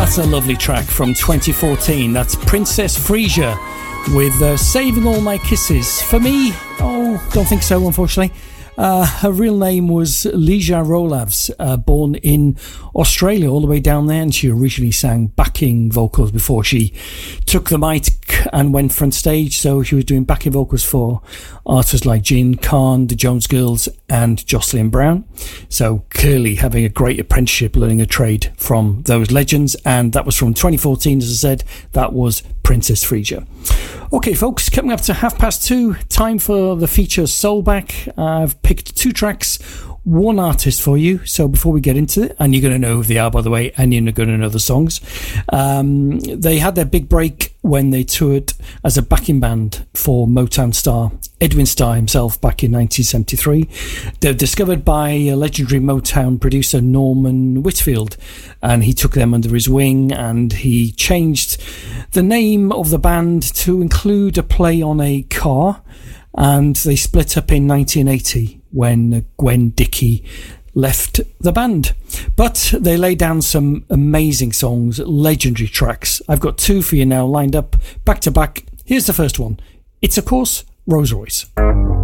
That's a lovely track from 2014. That's Princess Frisia with Saving All My Kisses. For me, don't think so, unfortunately. Her real name was Lija Rolavs, born in Australia, all the way down there, and she originally sang backing vocals before she took the mic and went front stage. So she was doing backing vocals for artists like Jean Carn, the Jones Girls, and Jocelyn Brown. So clearly having a great apprenticeship, learning a trade from those legends, and that was from 2014, as I said. That was Princess Frisia. Okay, folks, coming up to 2:30, time for the feature Soulback. I've picked 2 tracks, 1 artist for you. So before we get into it, and you're going to know who they are, by the way, and you're going to know the songs. They had their big break when they toured as a backing band for Motown star Edwin Starr himself back in 1973. They were discovered by a legendary Motown producer Norman Whitfield, and he took them under his wing, and he changed the name of the band to include a play on a car, and they split up in 1980 when Gwen Dickey left the band. But they laid down some amazing songs, legendary tracks. I've got 2 for you now lined up back to back. Here's the first one. It's, of course, Rolls Royce.